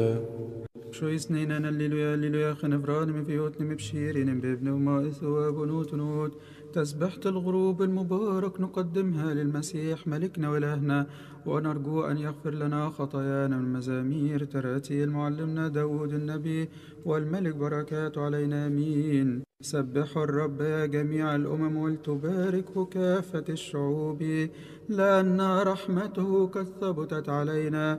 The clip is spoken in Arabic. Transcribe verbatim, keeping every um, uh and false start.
شو يسنينا الليلويا الليلويا خنفران من فيوتن مبشيرين بابن وما إثواب ونوت نوت تسبحة الغروب المبارك نقدمها للمسيح ملكنا وإلهنا، ونرجو أن يغفر لنا خطايانا من مزامير تراتيل معلمنا داود النبي والملك بركاته علينا آمين. سبحوا الرب يا جميع الأمم ولتباركه كافة الشعوب، لأن رحمته قد ثبتت علينا